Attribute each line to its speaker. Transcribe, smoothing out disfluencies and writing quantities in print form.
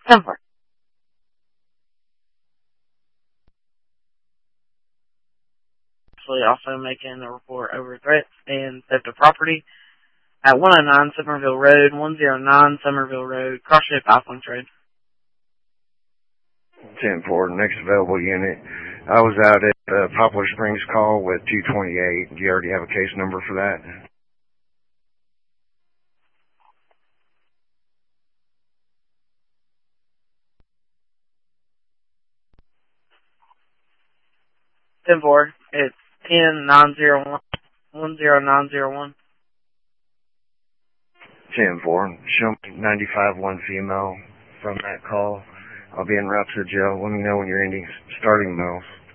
Speaker 1: Somewhere. Also making a report over threats and theft of property at 109 Somerville Road, 109 Somerville Road, Cross-Ship Iceland Road.
Speaker 2: 10-4, next available unit. I was out at Poplar Springs call with 228. Do you already have a case number for that?
Speaker 1: It's 10-901, 10901.
Speaker 2: 10-4, show me 95-1 female from that call. I'll be en route to the jail. Let me know when you're starting those.